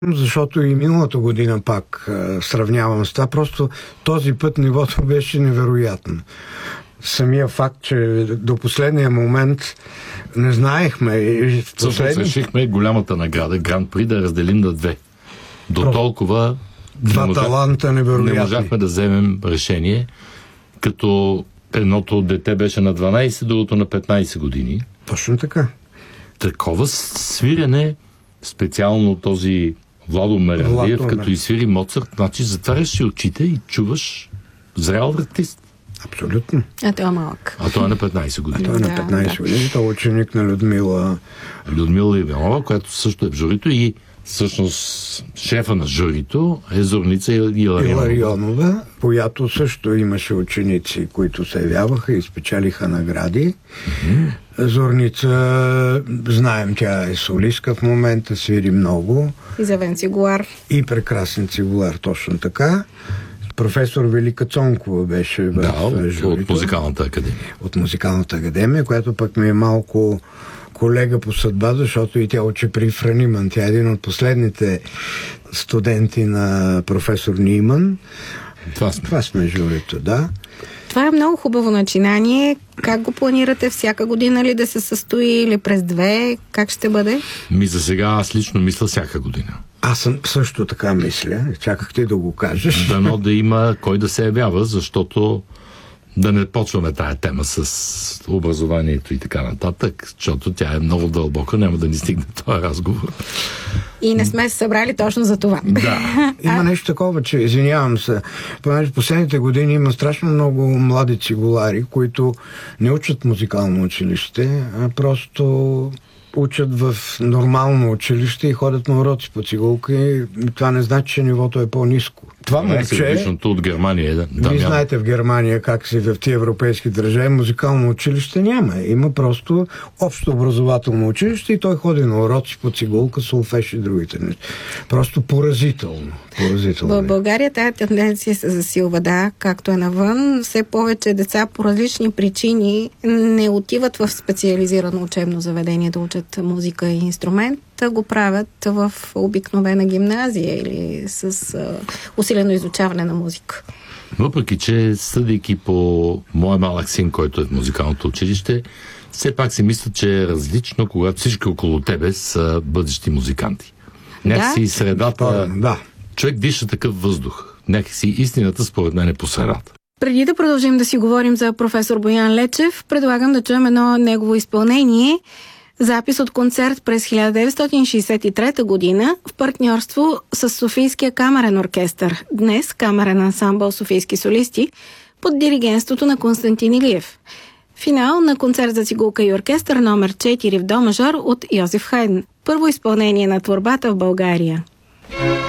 защото и миналата година пак сравнявам с това. Просто този път нивото беше невероятно. Самия факт, че до последния момент не знаехме. Всъщност решихме голямата награда, Гран-при, да разделим на две. До толкова два таланта невероятни. Не можахме да вземем решение, като едното дете беше на 12, другото на 15 години. Точно така. Такова свирене, специално този Владо Мерендиев, като изсвири Моцарт, значи затваряш си очите и чуваш зрял артист. Абсолютно. А той е малък. А той е на 15 години. Той е на 15 години. Той е ученик на Людмила Иванова, която също е в журито и всъщност шефа на журито е Зорница Иларионова, която също имаше ученици, които се явяваха и спечелиха награди. Зорница, знаем, тя е солистка в момента, свири много. И Завен Цигулар. И прекрасен Цигулар, точно така. Професор Велика Цонкова беше в журито. От Музикалната академия. От Музикалната академия, която пък ми е малко колега по съдба, защото и тя учи при Франиман. Тя е един от последните студенти на професор Ниман. Това сме журито, да. Това е много хубаво начинание. Как го планирате? Всяка година ли да се състои или през две? Как ще бъде? За сега аз лично мисля всяка година. Аз съм също така мисля. Чаках ти да го кажеш. Дано да има кой да се явява, защото да не почваме тая тема с образованието и така нататък, защото тя е много дълбока, няма да ни стигне този разговор. И не сме се събрали точно за това. Да. Има нещо такова, че, извинявам се, понеже последните години има страшно много млади цигулари, които не учат музикално училище, а просто учат в нормално училище и ходят на уроци по цигулка и това не значи, че нивото е по-ниско. Това момче... от Германия, Вие знаете в Германия как си в тия европейски държави музикално училище няма. Има просто общо образователно училище и той ходи на уроци по цигулка, солфеж и другите неща. Просто поразително. В България тая тенденция се засилва, да, както е навън. Все повече деца по различни причини не отиват в специализирано учебно заведение да учат музика и инструмент, го правят в обикновена гимназия или с усилено изучаване на музика. Въпреки че, съдейки по моя малък син, който е в музикалното училище, все пак си мисля, че е различно, когато всички около тебе са бъдещи музиканти. Някакси средата... Да. Човек диша такъв въздух. Някакси истината според мен е по средата. Преди да продължим да си говорим за професор Боян Лечев, предлагам да чуем едно негово изпълнение. Запис от концерт през 1963 година в партньорство с Софийския камерен оркестър, днес камерен ансамбъл Софийски солисти, под диригентството на Константин Илиев. Финал на концерт за цигулка и оркестър номер 4 в до мажор от Йозеф Хайдн. Първо изпълнение на творбата в България.